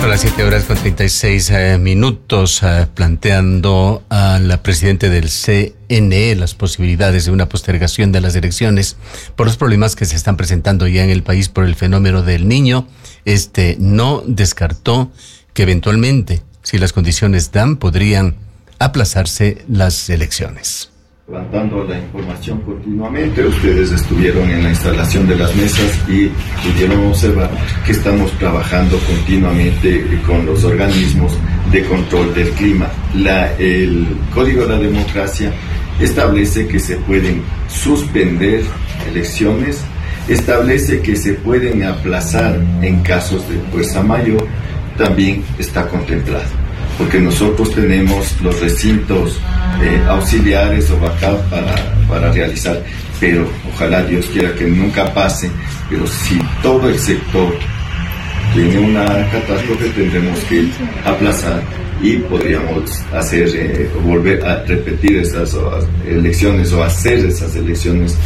Son las 7:36 planteando a la presidenta del CNE las posibilidades de una postergación de las elecciones por los problemas que se están presentando ya en el país por el fenómeno del Niño. No descartó que eventualmente, si las condiciones dan, podrían aplazarse las elecciones. Levantando la información continuamente, ustedes estuvieron en la instalación de las mesas y pudieron observar que estamos trabajando continuamente con los organismos de control del clima. El Código de la Democracia establece que se pueden suspender elecciones, establece que se pueden aplazar en casos de fuerza mayor, también está contemplado, porque nosotros tenemos los recintos auxiliares o backup para realizar, pero ojalá Dios quiera que nunca pase, pero si todo el sector tiene una catástrofe tendremos que aplazar y podríamos volver a repetir esas elecciones o hacer esas elecciones